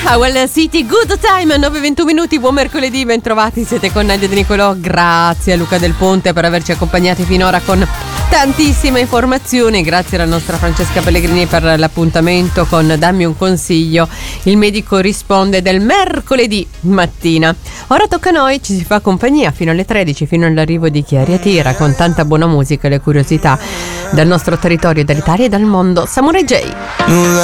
Well City, good time, 9:21 minuti, buon mercoledì, bentrovati, siete con Nadia De Nicolò. Grazie a Luca Del Ponte per averci accompagnati finora con tantissime informazioni, grazie alla nostra Francesca Pellegrini per l'appuntamento con Dammi un consiglio, il medico risponde del mercoledì mattina. Ora tocca a noi, ci si fa compagnia fino alle 13, fino all'arrivo di Chiari a Tira, con tanta buona musica e le curiosità dal nostro territorio, dall'Italia e dal mondo. Samurai J.